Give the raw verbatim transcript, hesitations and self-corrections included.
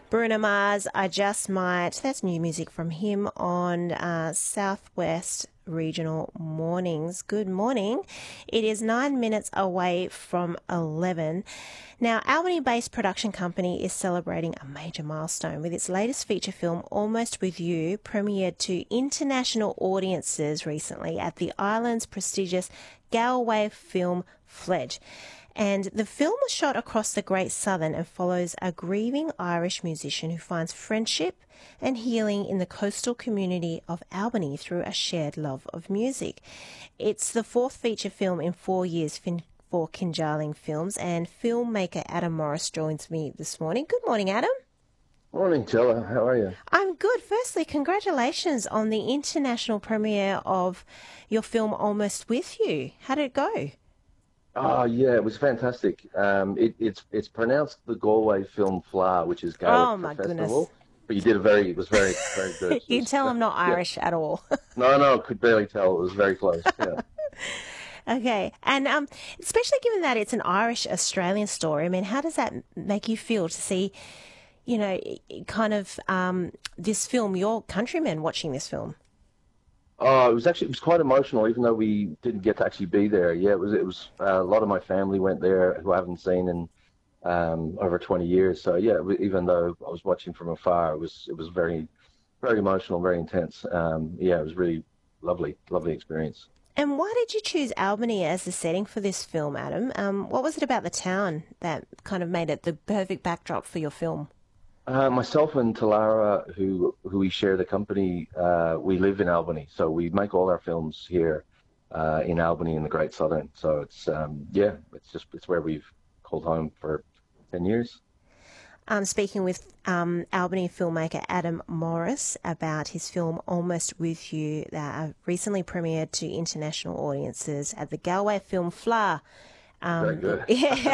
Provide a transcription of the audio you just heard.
Bruno Mars, I Just Might. That's new music from him on uh, Southwest Regional Mornings. Good morning. It is nine minutes away from eleven. Now, Albany-based production company is celebrating a major milestone with its latest feature film, Almost With You, premiered to international audiences recently at the island's prestigious Galway Film Fledge. And the film was shot across the Great Southern and follows a grieving Irish musician who finds friendship and healing in the coastal community of Albany through a shared love of music. It's the fourth feature film in four years for Kinjalling Films, and filmmaker Adam Morris joins me this morning. Good morning, Adam. Morning, Jella. How are you? I'm good. Firstly, congratulations on the international premiere of your film Almost With You. How did it go? Oh, yeah, it was fantastic. Um, it, it's it's pronounced the Galway Film Fleadh, which is Gaelic oh, my for festival. Goodness. But you did a very, it was very, very good. You can was, tell I'm not Irish yeah. at all. no, no, could barely tell. It was very close. Yeah. Okay, and um, especially given that it's an Irish-Australian story, I mean, how does that make you feel to see, you know, kind of um, this film, your countrymen watching this film? Oh, it was actually it was quite emotional, even though we didn't get to actually be there. Yeah, it was. It was uh, a lot of my family went there who I haven't seen in um, over twenty years. So yeah, even though I was watching from afar, it was it was very, very emotional, very intense. Um, yeah, it was really lovely, lovely experience. And why did you choose Albany as the setting for this film, Adam? Um, what was it about the town that kind of made it the perfect backdrop for your film? Uh, myself and Talara, who who we share the company, uh, we live in Albany, so we make all our films here uh, in Albany in the Great Southern. So it's um, yeah, it's just it's where we've called home for ten years. I'm speaking with um, Albany filmmaker Adam Morris about his film Almost With You, that uh, recently premiered to international audiences at the Galway Film Fleadh. Um, Very good. Yeah.